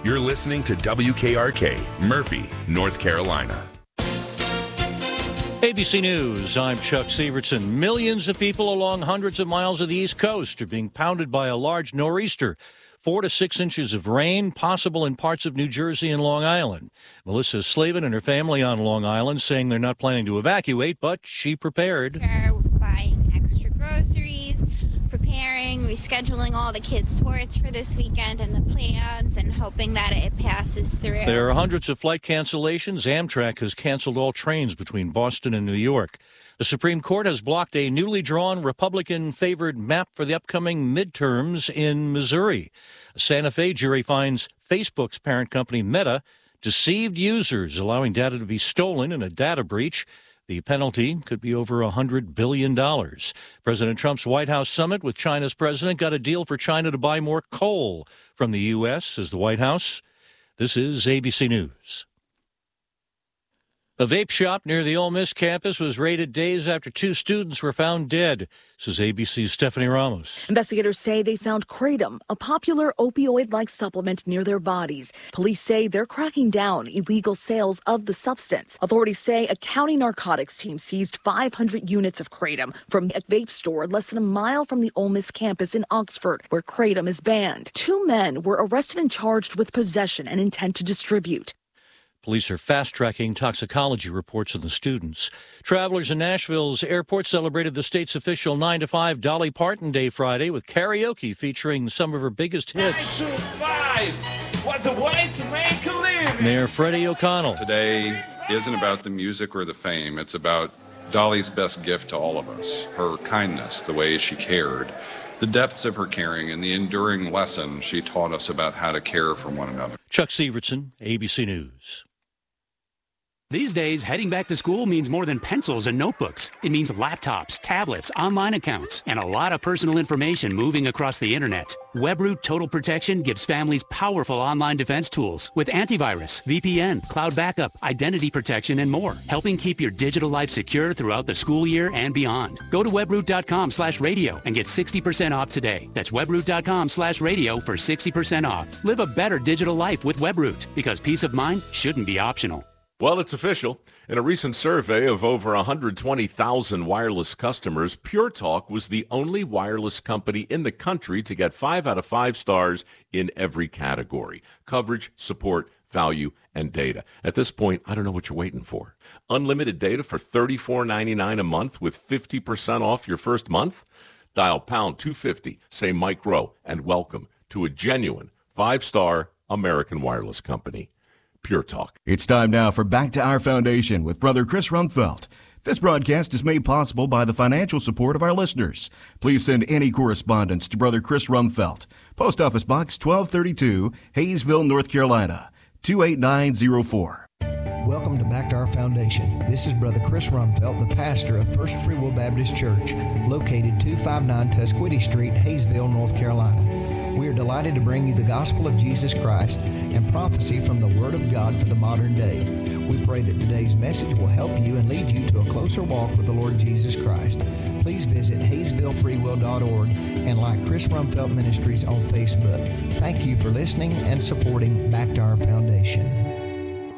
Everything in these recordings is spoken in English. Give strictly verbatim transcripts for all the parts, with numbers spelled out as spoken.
You're listening to W K R K, Murphy, North Carolina. A B C News, I'm Chuck Severson. Millions of people along hundreds of miles of the East Coast are being pounded by a large nor'easter. Four to six inches of rain, possible in parts of New Jersey and Long Island. Melissa Slavin and her family on Long Island saying they're not planning to evacuate, but she prepared. We're buying extra groceries, preparing, rescheduling all the kids' sports for this weekend and the plans, and hoping that it passes through. There are hundreds of flight cancellations. Amtrak has canceled all trains between Boston and New York. The Supreme Court has blocked a newly drawn Republican-favored map for the upcoming midterms in Missouri. A Santa Fe jury finds Facebook's parent company Meta deceived users, allowing data to be stolen in a data breach. The penalty could be over one hundred billion dollars. President Trump's White House summit with China's president got a deal for China to buy more coal from the U S, says the White House. This is A B C News. A vape shop near the Ole Miss campus was raided days after two students were found dead, says A B C's Stephanie Ramos. Investigators say they found kratom, a popular opioid-like supplement, near their bodies. Police say they're cracking down illegal sales of the substance. Authorities say a county narcotics team seized five hundred units of kratom from a vape store less than a mile from the Ole Miss campus in Oxford, where kratom is banned. Two men were arrested and charged with possession and intent to distribute. Police are fast-tracking toxicology reports of the students. Travelers in Nashville's airport celebrated the state's official nine to five Dolly Parton Day Friday with karaoke featuring some of her biggest hits. nine to five, what a way to make a living. Mayor Freddie O'Connell. Today isn't about the music or the fame. It's about Dolly's best gift to all of us, her kindness, the way she cared, the depths of her caring, and the enduring lesson she taught us about how to care for one another. Chuck Severson, A B C News. These days, heading back to school means more than pencils and notebooks. It means laptops, tablets, online accounts, and a lot of personal information moving across the internet. WebRoot Total Protection gives families powerful online defense tools with antivirus, V P N, cloud backup, identity protection, and more, helping keep your digital life secure throughout the school year and beyond. Go to webroot.com slash radio and get sixty percent off today. That's webroot.com slash radio for sixty percent off. Live a better digital life with WebRoot, because peace of mind shouldn't be optional. Well, it's official. In a recent survey of over one hundred twenty thousand wireless customers, Pure Talk was the only wireless company in the country to get five out of five stars in every category: coverage, support, value, and data. At this point, I don't know what you're waiting for. Unlimited data for thirty-four ninety-nine a month with fifty percent off your first month? Dial pound two fifty, say Mike Rowe, and welcome to a genuine five-star American wireless company. Pure Talk. It's time now for Back to Our Foundation with Brother Chris Rumfeld. This broadcast is made possible by the financial support of our listeners. Please send any correspondence to Brother Chris Rumfeld, Post Office Box twelve thirty-two, Hayesville, North Carolina, two eight nine zero four. Welcome to Back to Our Foundation. This is Brother Chris Rumfeld, the pastor of First Free Will Baptist Church, located two fifty-nine Tusquity Street, Hayesville, North Carolina. We are delighted to bring you the gospel of Jesus Christ and prophecy from the Word of God for the modern day. We pray that today's message will help you and lead you to a closer walk with the Lord Jesus Christ. Please visit hayesville free will dot org and like Chris Rumfeld Ministries on Facebook. Thank you for listening and supporting Back to Our Foundation.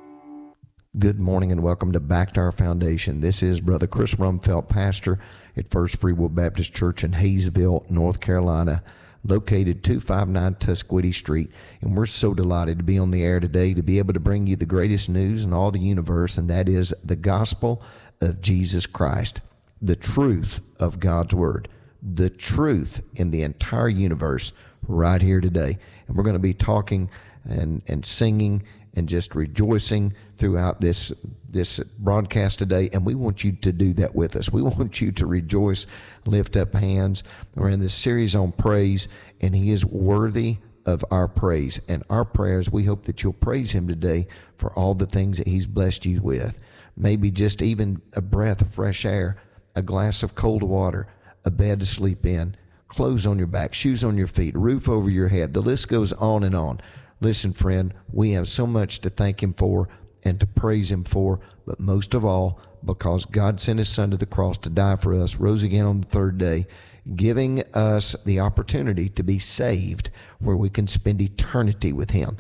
Good morning and welcome to Back to Our Foundation. This is Brother Chris Rumfeld, pastor at First Free Will Baptist Church in Hayesville, North Carolina, located two fifty-nine Tusquity Street. And we're so delighted to be on the air today to be able to bring you the greatest news in all the universe, and that is the gospel of Jesus Christ, the truth of God's Word, the truth in the entire universe right here today. And we're going to be talking and, and singing and just rejoicing throughout this this broadcast today, and we want you to do that with us. We want you to rejoice, lift up hands. We're in this series on praise, and He is worthy of our praise and our prayers. We hope that you'll praise Him today for all the things that He's blessed you with. Maybe just even a breath of fresh air, a glass of cold water, a bed to sleep in, clothes on your back, shoes on your feet, roof over your head. The list goes on and on. Listen, friend, we have so much to thank Him for and to praise Him for, but most of all, because God sent His Son to the cross to die for us, rose again on the third day, giving us the opportunity to be saved where we can spend eternity with Him.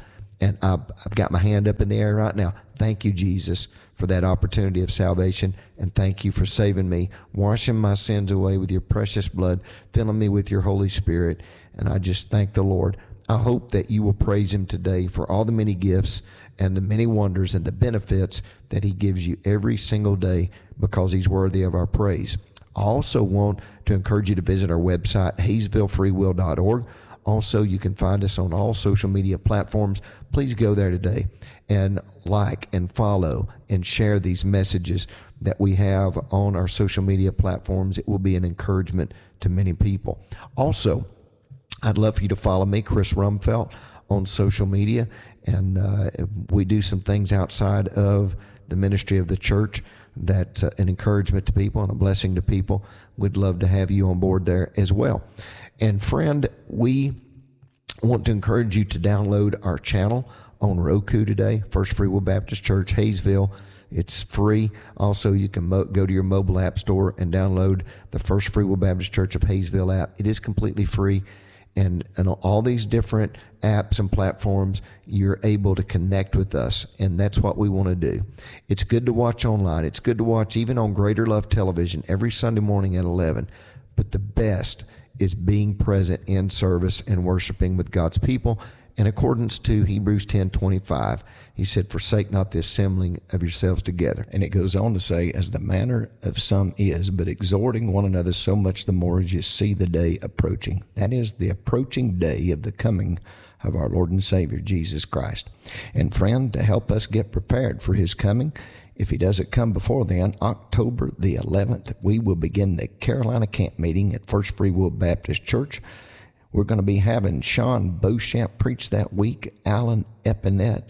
And I've, I've got my hand up in the air right now. Thank you, Jesus, for that opportunity of salvation. And thank you for saving me, washing my sins away with your precious blood, filling me with your Holy Spirit. And I just thank the Lord. I hope that you will praise him today for all the many gifts and the many wonders and the benefits that he gives you every single day, because he's worthy of our praise. I also want to encourage you to visit our website, Hayesville Free Will dot org. Also, you can find us on all social media platforms. Please go there today and like and follow and share these messages that we have on our social media platforms. It will be an encouragement to many people. Also, I'd love for you to follow me, Chris Rumfelt, on social media. And uh, we do some things outside of the ministry of the church that's uh, an encouragement to people and a blessing to people. We'd love to have you on board there as well. And friend, we want to encourage you to download our channel on Roku today, First Free Will Baptist Church, Hayesville. It's free. Also, you can mo- go to your mobile app store and download the First Free Will Baptist Church of Hayesville app. It is completely free. And, and on all these different apps and platforms, you're able to connect with us, and that's what we want to do. It's good to watch online. It's good to watch even on Greater Love Television every Sunday morning at eleven. But the best is being present in service and worshiping with God's people. In accordance to Hebrews ten twenty-five, he said, forsake not the assembling of yourselves together. And it goes on to say, as the manner of some is, but exhorting one another so much the more as you see the day approaching. That is the approaching day of the coming of our Lord and Savior, Jesus Christ. And friend, to help us get prepared for his coming, if he doesn't come before then, October the eleventh, we will begin the Carolina Camp Meeting at First Free Will Baptist Church. We're going to be having Sean Beauchamp preach that week, Alan Epinette,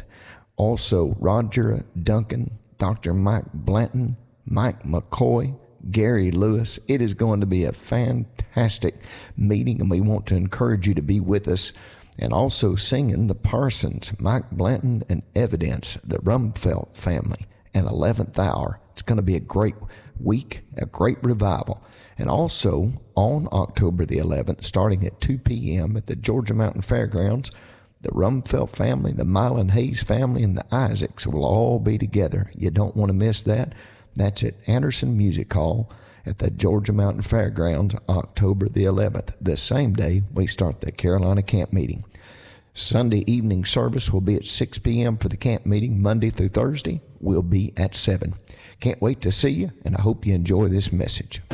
also Roger Duncan, Doctor Mike Blanton, Mike McCoy, Gary Lewis. It is going to be a fantastic meeting, and we want to encourage you to be with us. And also singing the Parsons, Mike Blanton and Evidence, the Rumfelt family, and eleventh Hour. It's going to be a great week, a great revival. And also on October the eleventh, starting at two p.m. at the Georgia Mountain Fairgrounds, the Rumfelt family, the Mylan Hayes family, and the Isaacs will all be together. You don't want to miss that. That's at Anderson Music Hall at the Georgia Mountain Fairgrounds, October the eleventh. The same day we start the Carolina Camp Meeting. Sunday evening service will be at six p.m. for the camp meeting. Monday through Thursday will be at seven. Can't wait to see you, and I hope you enjoy this message.